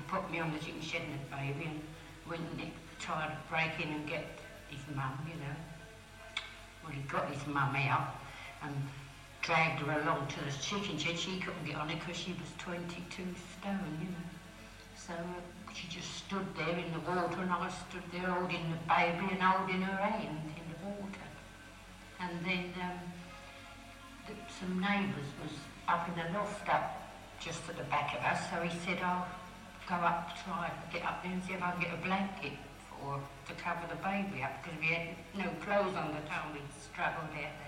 put me on the chicken shed and the baby and went and tried to break in and get his mum, you know. Well, he got his mum out and dragged her along to the chicken shed. She couldn't get on it because she was 22 stone, you know. So she just stood there in the water and I stood there holding the baby and holding her hand in the water. And then some neighbours was up in the loft up just at the back of us, so he said, I'll go up, try and get up there and see if I can get a blanket for to cover the baby up, because we had no clothes on the time we struggled out there.